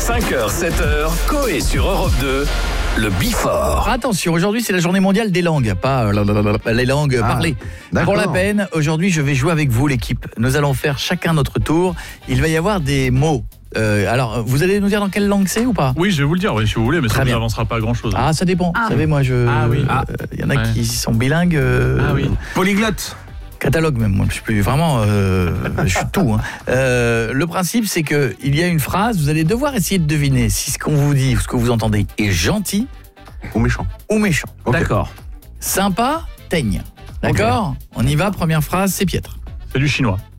5h, 7h, Coé sur Europe 2, le Before. Attention, aujourd'hui c'est la journée mondiale des langues, pas les langues parlées. d'accord. Pour la peine, aujourd'hui je vais jouer avec vous l'équipe. Nous allons faire chacun notre tour. Il va y avoir des mots. Alors, vous allez nous dire dans quelle langue c'est ou pas? Oui, je vais vous le dire, oui, si vous voulez, mais Très ça ne bien. vous avancera pas grand-chose. Ah, ça dépend. Vous savez, moi, il y en a qui sont bilingues. Ah oui. Polyglotte. Catalogue même, moi je suis plus vraiment je suis tout hein. Le principe c'est que il y a une phrase, vous allez devoir essayer de deviner si ce qu'on vous dit ou ce que vous entendez est gentil Ou méchant. ou méchant. Okay. D'accord. Sympa, teigne. D'accord? On y va, première phrase, c'est piètre. C'est du chinois.